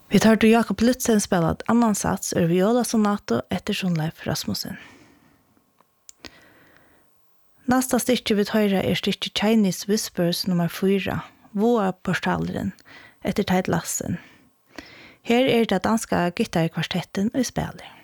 Vi tar til Jakob Lutzen spelat annan sats ur Viola Sonato etter Sonleif Rasmussen. Nästa stycke vi tar stycke Chinese Whispers nummer 4, Voa Portaleren, etter Tide Lassen. Her det danska gitarrkvartetten i spelet.